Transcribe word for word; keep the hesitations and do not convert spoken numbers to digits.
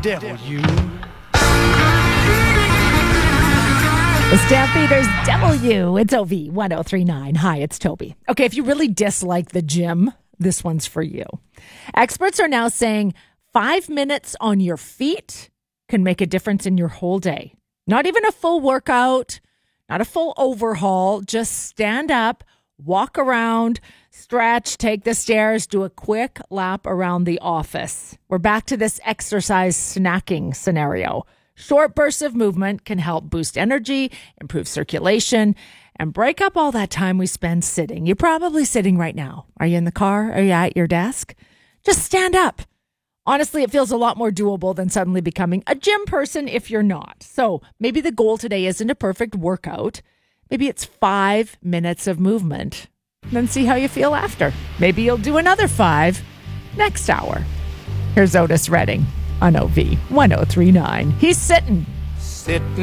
devil you. The Stampeders Devil You. It's O V one oh three point nine. Hi, it's Toby. Okay, if you really dislike the gym, this one's for you. Experts are now saying five minutes on your feet can make a difference in your whole day. Not even a full workout, not a full overhaul. Just stand up, walk around, stretch, take the stairs, do a quick lap around the office. We're back to this exercise snacking scenario. Short bursts of movement can help boost energy, improve circulation, and break up all that time we spend sitting. You're probably sitting right now. Are you in the car? Are you at your desk? Just stand up. Honestly, it feels a lot more doable than suddenly becoming a gym person if you're not. So maybe the goal today isn't a perfect workout. Maybe it's five minutes of movement. Then see how you feel after. Maybe you'll do another five next hour. Here's Otis Redding on O V one oh three point nine. He's sitting. Sitting